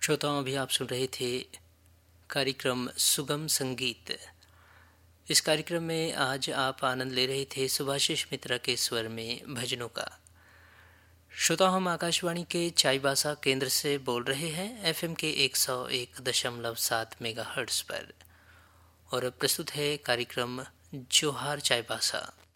श्रोताओं, अभी आप सुन रहे थे कार्यक्रम सुगम संगीत। इस कार्यक्रम में आज आप आनंद ले रहे थे सुभाषिष मित्रा के स्वर में भजनों का। श्रोताओं, हम आकाशवाणी के चाईबासा केंद्र से बोल रहे हैं एफएम के 101.7 मेगाहर्ट्ज पर, और प्रस्तुत है कार्यक्रम जोहार चाईबासा।